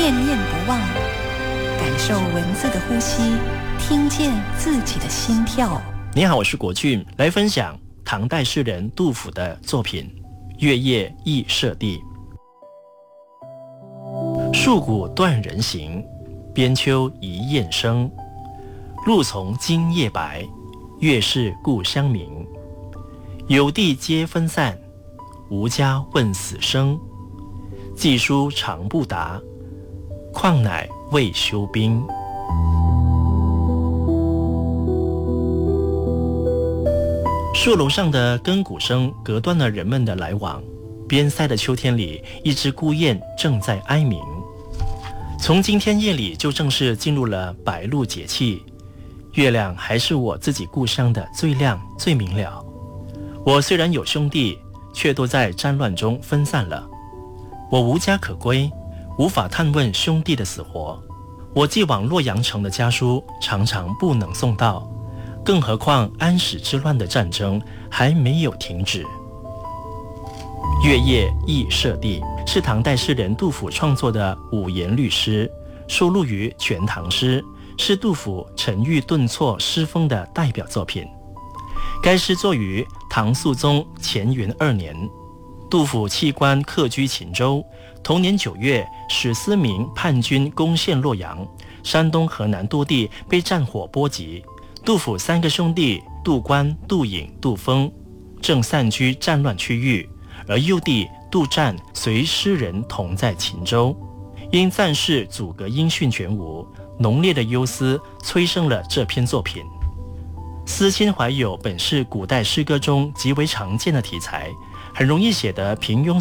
念念不忘，感受文字的呼吸，听见自己的心跳。 你好，我是国俊，来分享唐代诗人杜甫的作品《月夜忆舍弟》。戍鼓断人行，边秋一雁声。露从今夜白，月是故乡明。有地皆分散，无家问死生。寄书长不达，况乃未休兵。树楼上的更鼓声隔断了人们的来往，边塞的秋天里，一只孤雁正在哀鸣。从今天夜里就正式进入了白露节气，月亮还是我自己故乡的最亮最明了。我虽然有兄弟，却都在战乱中分散了。我无家可归，无法探问兄弟的死活。我寄往洛阳城的家书常常不能送到，更何况安史之乱的战争还没有停止。月夜忆舍弟是唐代诗人杜甫创作的五言律诗，收录于《全唐诗》，是杜甫沉郁顿挫诗风的代表作品。该诗作于唐肃宗乾元2年，杜甫弃官客居秦州，同年9月，史思明叛军攻陷洛阳，山东、河南多地被战火波及。杜甫3个兄弟杜观、杜颖、杜峰正散居战乱区域，而幼弟杜湛随诗人同在秦州。因战事阻隔音讯全无，浓烈的忧思催生了这篇作品。思亲怀友本是古代诗歌中极为常见的题材，很容易写得平庸